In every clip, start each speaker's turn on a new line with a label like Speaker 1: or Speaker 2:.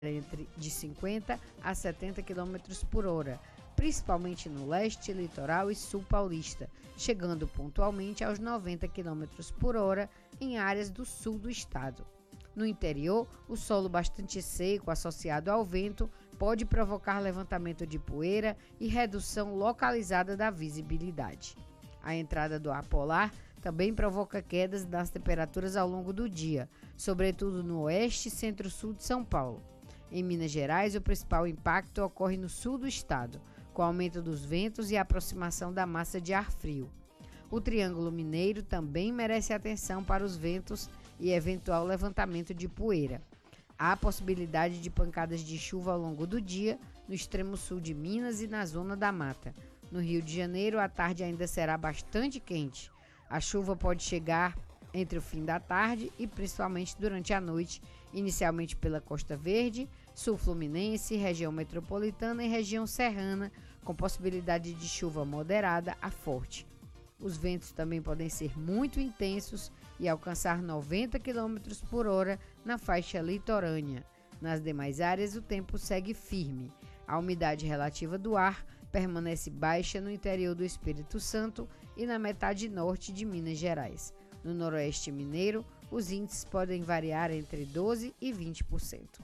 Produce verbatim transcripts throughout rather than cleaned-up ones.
Speaker 1: entre de cinquenta a setenta quilômetros por hora, principalmente no leste, litoral e sul paulista, chegando pontualmente aos noventa quilômetros por hora em áreas do sul do estado. No interior, o solo bastante seco associado ao vento pode provocar levantamento de poeira e redução localizada da visibilidade. A entrada do ar polar também provoca quedas nas temperaturas ao longo do dia, sobretudo no oeste e centro-sul de São Paulo. Em Minas Gerais, o principal impacto ocorre no sul do estado, com aumento dos ventos e aproximação da massa de ar frio. O Triângulo Mineiro também merece atenção para os ventos e eventual levantamento de poeira. Há possibilidade de pancadas de chuva ao longo do dia no extremo sul de Minas e na zona da mata. No Rio de Janeiro, a tarde ainda será bastante quente. A chuva pode chegar entre o fim da tarde e principalmente durante a noite, inicialmente pela Costa Verde, Sul Fluminense, região metropolitana e região serrana, com possibilidade de chuva moderada a forte. Os ventos também podem ser muito intensos e alcançar noventa quilômetros por hora na faixa litorânea. Nas demais áreas, o tempo segue firme. A umidade relativa do ar permanece baixa no interior do Espírito Santo e na metade norte de Minas Gerais. No noroeste mineiro, os índices podem variar entre doze e vinte por cento.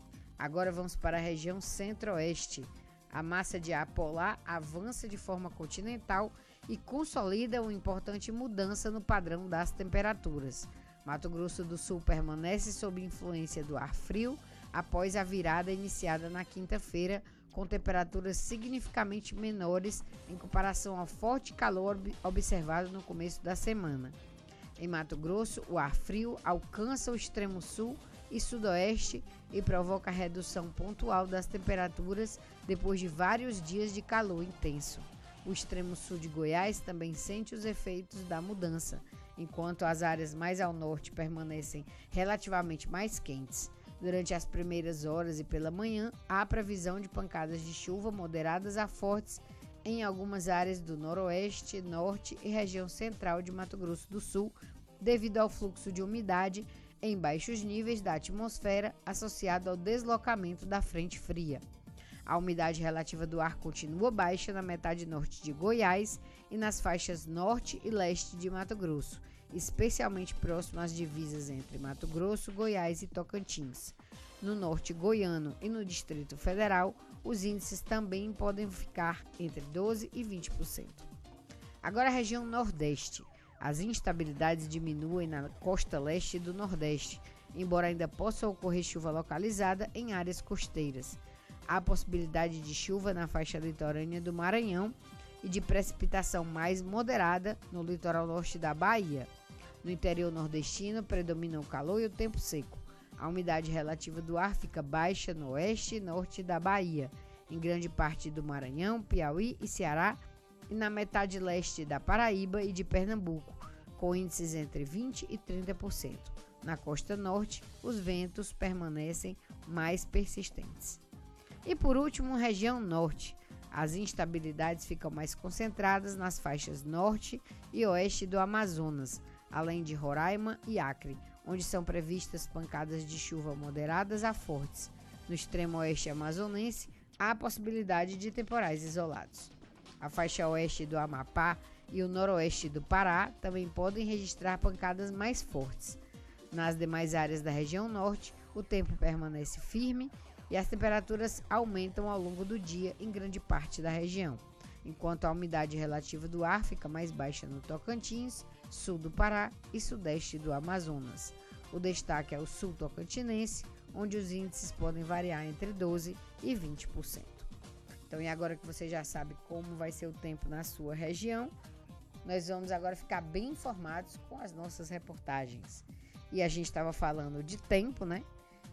Speaker 1: Agora vamos para a região centro-oeste. A massa de ar polar avança de forma continental e consolida uma importante mudança no padrão das temperaturas. Mato Grosso do Sul permanece sob influência do ar frio após a virada iniciada na quinta-feira, com temperaturas significativamente menores em comparação ao forte calor observado no começo da semana. Em Mato Grosso, o ar frio alcança o extremo sul e sudoeste e provoca redução pontual das temperaturas depois de vários dias de calor intenso. O extremo sul de Goiás também sente os efeitos da mudança, enquanto as áreas mais ao norte permanecem relativamente mais quentes. Durante as primeiras horas e pela manhã, há previsão de pancadas de chuva moderadas a fortes em algumas áreas do noroeste, norte e região central de Mato Grosso do Sul, devido ao fluxo de umidade em baixos níveis da atmosfera associado ao deslocamento da frente fria. A umidade relativa do ar continua baixa na metade norte de Goiás e nas faixas norte e leste de Mato Grosso, especialmente próximo às divisas entre Mato Grosso, Goiás e Tocantins. No norte goiano e no Distrito Federal, os índices também podem ficar entre doze e vinte por cento. Agora a região Nordeste. As instabilidades diminuem na costa leste do Nordeste, embora ainda possa ocorrer chuva localizada em áreas costeiras. Há possibilidade de chuva na faixa litorânea do Maranhão e de precipitação mais moderada no litoral norte da Bahia. No interior nordestino, predomina o calor e o tempo seco. A umidade relativa do ar fica baixa no oeste e norte da Bahia, em grande parte do Maranhão, Piauí e Ceará, e na metade leste da Paraíba e de Pernambuco, com índices entre vinte e trinta por cento. Na costa norte, os ventos permanecem mais persistentes. E por último, região norte. As instabilidades ficam mais concentradas nas faixas norte e oeste do Amazonas, além de Roraima e Acre, onde são previstas pancadas de chuva moderadas a fortes. No extremo oeste amazonense, há a possibilidade de temporais isolados. A faixa oeste do Amapá e o noroeste do Pará também podem registrar pancadas mais fortes. Nas demais áreas da região norte, o tempo permanece firme e as temperaturas aumentam ao longo do dia em grande parte da região, enquanto a umidade relativa do ar fica mais baixa no Tocantins, sul do Pará e sudeste do Amazonas. O destaque é o sul tocantinense, onde os índices podem variar entre doze e vinte por cento. Então, e agora que você já sabe como vai ser o tempo na sua região, nós vamos agora ficar bem informados com as nossas reportagens. E a gente estava falando de tempo, né?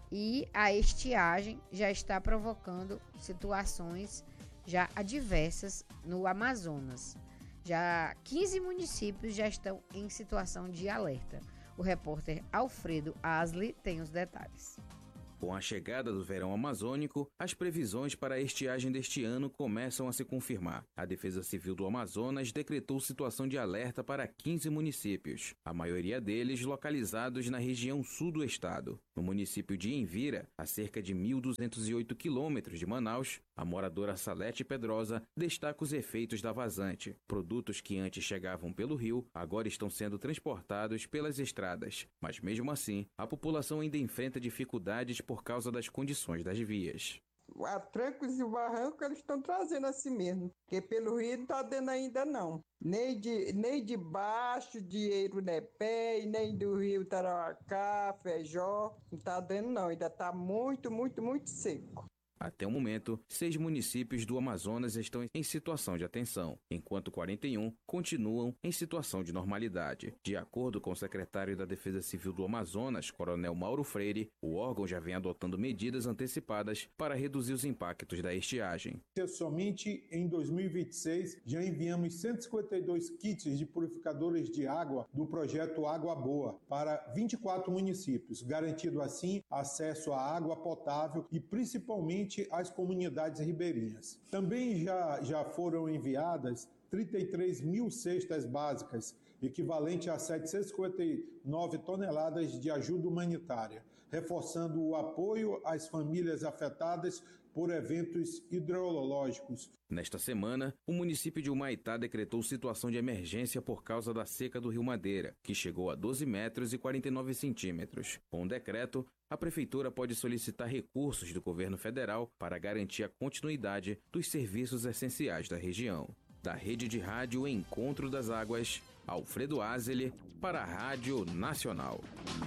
Speaker 1: E a estiagem já está provocando situações já adversas no Amazonas. Já quinze municípios já estão em situação de alerta. O repórter Alfredo Asli tem os detalhes.
Speaker 2: Com a chegada do verão amazônico, as previsões para a estiagem deste ano começam a se confirmar. A Defesa Civil do Amazonas decretou situação de alerta para quinze municípios, a maioria deles localizados na região sul do estado. No município de Envira, a cerca de mil duzentos e oito quilômetros de Manaus, a moradora Salete Pedrosa destaca os efeitos da vazante. Produtos que antes chegavam pelo rio, agora estão sendo transportados pelas estradas. Mas mesmo assim, a população ainda enfrenta dificuldades por causa das condições das vias.
Speaker 3: A trancos e o barranco eles estão trazendo assim mesmo, porque pelo rio não está dando ainda não. Nem de, nem de baixo, de Eirunepé, nem do rio Tarauacá, Feijó, não está dando não, ainda está muito, muito, muito seco.
Speaker 2: Até o momento, seis municípios do Amazonas estão em situação de atenção, enquanto quarenta e um continuam em situação de normalidade. De acordo com o secretário da Defesa Civil do Amazonas, Coronel Mauro Freire, o órgão já vem adotando medidas antecipadas para reduzir os impactos da estiagem.
Speaker 4: Somente em dois mil e vinte e seis, já enviamos cento e cinquenta e dois kits de purificadores de água do projeto Água Boa para vinte e quatro municípios, garantindo assim acesso à água potável e principalmente às comunidades ribeirinhas. Também já, já foram enviadas trinta e três mil cestas básicas, equivalente a setecentas e cinquenta e nove toneladas de ajuda humanitária, reforçando o apoio às famílias afetadas por eventos hidrológicos.
Speaker 2: Nesta semana, o município de Humaitá decretou situação de emergência por causa da seca do Rio Madeira, que chegou a doze metros e quarenta e nove centímetros. Com o decreto, a prefeitura pode solicitar recursos do governo federal para garantir a continuidade dos serviços essenciais da região. Da rede de rádio Encontro das Águas, Alfredo Azeli, para a Rádio Nacional.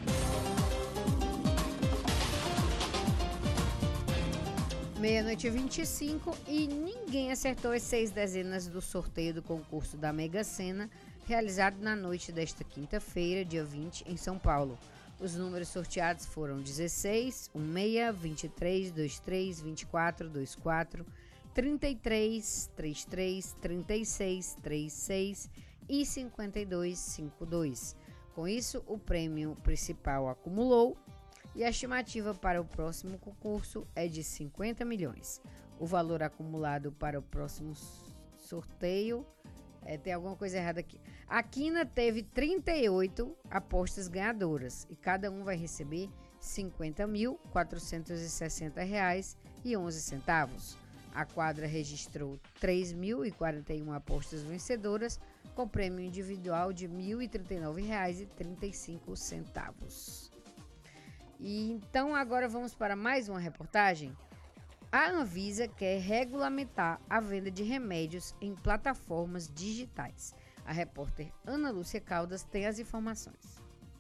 Speaker 1: Meia-noite e vinte e cinco e ninguém acertou as seis dezenas do sorteio do concurso da Mega Sena, realizado na noite desta quinta-feira, dia vinte, em São Paulo. Os números sorteados foram dezesseis, dezesseis, vinte e três, vinte e três, vinte e quatro, vinte e quatro, trinta e três, trinta e três, trinta e seis, trinta e seis e cinquenta e dois, cinquenta e dois. Com isso, o prêmio principal acumulou e a estimativa para o próximo concurso é de cinquenta milhões. O valor acumulado para o próximo sorteio... É, tem alguma coisa errada aqui. A Quina teve trinta e oito apostas ganhadoras e cada um vai receber cinquenta mil, quatrocentos e sessenta reais e onze centavos. A quadra registrou três mil e quarenta e uma apostas vencedoras com prêmio individual de mil e trinta e nove reais e trinta e cinco centavos. E então agora vamos para mais uma reportagem. A Anvisa quer regulamentar a venda de remédios em plataformas digitais. A repórter Ana Lúcia Caldas tem as informações.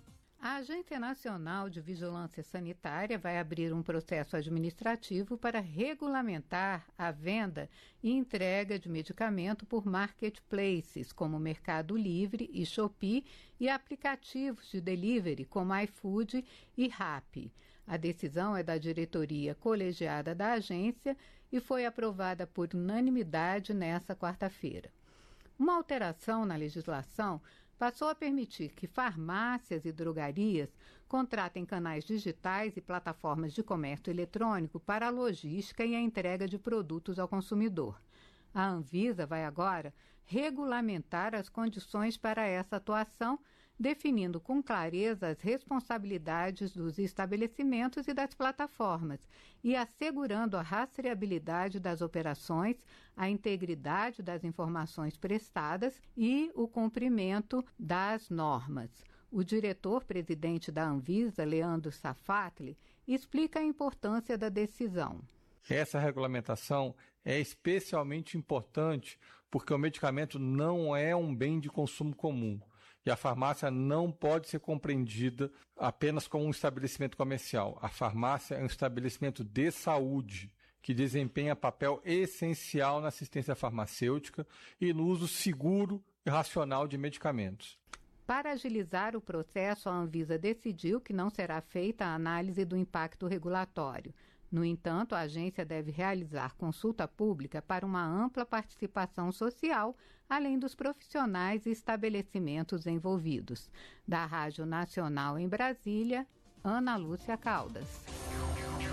Speaker 5: A Agência Nacional de Vigilância Sanitária vai abrir um processo administrativo para regulamentar a venda e entrega de medicamento por marketplaces como Mercado Livre e Shopee e aplicativos de delivery como iFood e Rappi. A decisão é da diretoria colegiada da agência e foi aprovada por unanimidade nesta quarta-feira. Uma alteração na legislação passou a permitir que farmácias e drogarias contratem canais digitais e plataformas de comércio eletrônico para a logística e a entrega de produtos ao consumidor. A Anvisa vai agora regulamentar as condições para essa atuação, definindo com clareza as responsabilidades dos estabelecimentos e das plataformas e assegurando a rastreabilidade das operações, a integridade das informações prestadas e o cumprimento das normas. O diretor-presidente da Anvisa, Leandro Safatli, explica a importância da decisão.
Speaker 6: Essa regulamentação é especialmente importante porque o medicamento não é um bem de consumo comum. E a farmácia não pode ser compreendida apenas como um estabelecimento comercial. A farmácia é um estabelecimento de saúde que desempenha papel essencial na assistência farmacêutica e no uso seguro e racional de medicamentos.
Speaker 5: Para agilizar o processo, a Anvisa decidiu que não será feita a análise do impacto regulatório. No entanto, a agência deve realizar consulta pública para uma ampla participação social, além dos profissionais e estabelecimentos envolvidos. Da Rádio Nacional em Brasília, Ana Lúcia Caldas.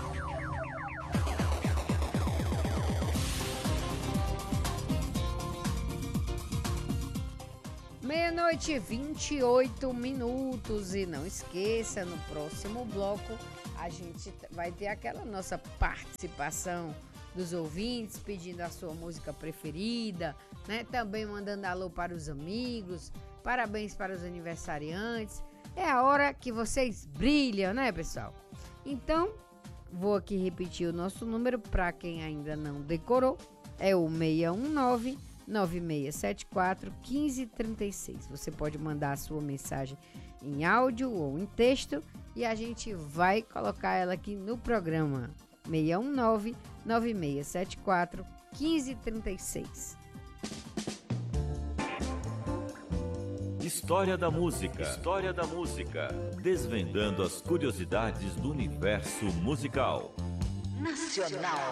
Speaker 1: Meia-noite e vinte e oito minutos. E não esqueça, no próximo bloco a gente vai ter aquela nossa participação dos ouvintes pedindo a sua música preferida, né? Também mandando alô para os amigos, parabéns para os aniversariantes. É a hora que vocês brilham, né, pessoal? Então, vou aqui repetir o nosso número para quem ainda não decorou. É o seis um nove, nove seis sete quatro, um cinco três seis. Você pode mandar a sua mensagem em áudio ou em texto e a gente vai colocar ela aqui no programa. seis um nove, nove seis sete quatro, um cinco três seis.
Speaker 7: História da música. História da música. Desvendando as curiosidades do universo musical.
Speaker 8: Nacional.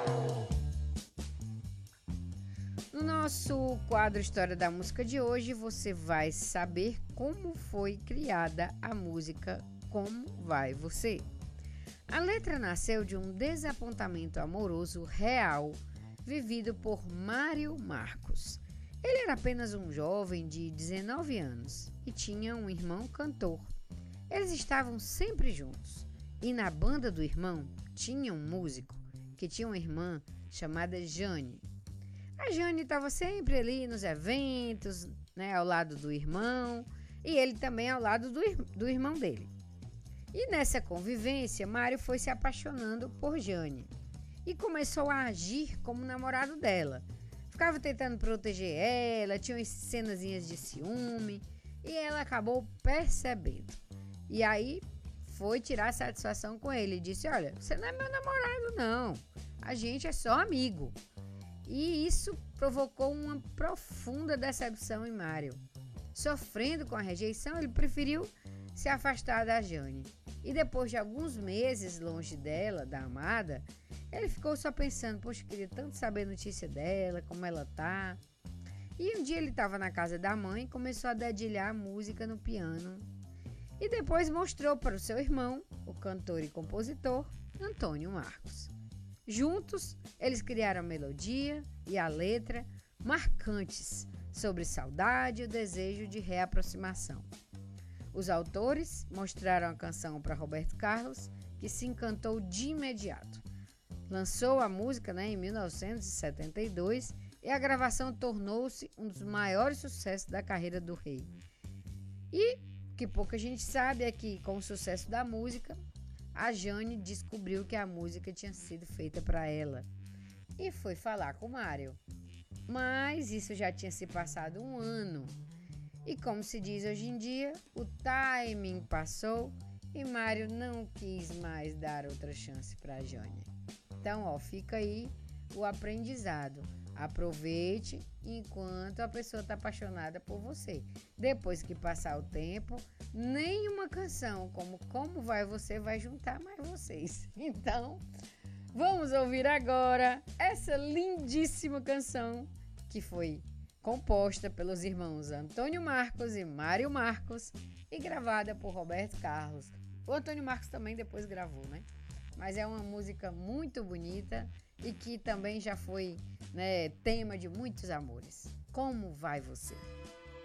Speaker 1: No nosso quadro História da Música de hoje, você vai saber como foi criada a música Como Vai Você. A letra nasceu de um desapontamento amoroso real vivido por Mário Marcos. Ele era apenas um jovem de dezenove anos e tinha um irmão cantor. Eles estavam sempre juntos e na banda do irmão tinha um músico que tinha uma irmã chamada Jane. A Jane estava sempre ali nos eventos, né, ao lado do irmão, e ele também ao lado do, do irmão dele. E nessa convivência, Mário foi se apaixonando por Jane e começou a agir como namorado dela. Ficava tentando proteger ela, tinha umas cenazinhas de ciúme, e ela acabou percebendo. E aí foi tirar satisfação com ele e disse: olha, você não é meu namorado não, a gente é só amigo. E isso provocou uma profunda decepção em Mário. Sofrendo com a rejeição, ele preferiu se afastar da Jane. E depois de alguns meses longe dela, da amada, ele ficou só pensando: poxa, queria tanto saber a notícia dela, como ela tá. E um dia ele estava na casa da mãe e começou a dedilhar música no piano. E depois mostrou para o seu irmão, o cantor e compositor, Antônio Marcos. Juntos, eles criaram a melodia e a letra marcantes sobre saudade e o desejo de reaproximação. Os autores mostraram a canção para Roberto Carlos, que se encantou de imediato. Lançou a música, né, em mil novecentos e setenta e dois e a gravação tornou-se um dos maiores sucessos da carreira do rei. E o que pouca gente sabe é que, com o sucesso da música, a Jane descobriu que a música tinha sido feita para ela e foi falar com o Mário. Mas isso já tinha se passado um ano. E como se diz hoje em dia, o timing passou e Mário não quis mais dar outra chance para a Jane. Então, ó, fica aí o aprendizado. Aproveite enquanto a pessoa está apaixonada por você. Depois que passar o tempo, nenhuma canção como Como Vai Você vai juntar mais vocês. Então, vamos ouvir agora essa lindíssima canção que foi composta pelos irmãos Antônio Marcos e Mário Marcos e gravada por Roberto Carlos. O Antônio Marcos também depois gravou, né? Mas é uma música muito bonita e que também já foi, né, tema de muitos amores. Como vai você?